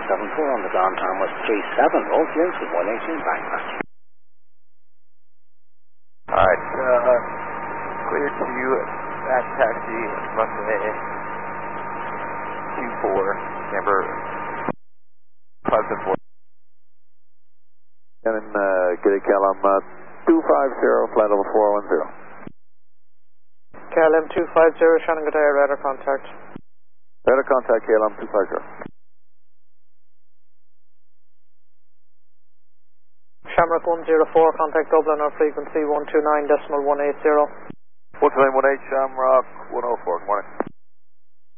174 on the ground time was 37. All clearance with 118 Bangor. Alright, clear to you at taxi runway 24, number 574. And Kitty KLM 250, flight level 410. KLM 250, Shannon Goodyear, radar contact. Radar contact KLM 250. Shamrock 104, contact Dublin on frequency 129.180. 129.18, Shamrock 104, good morning.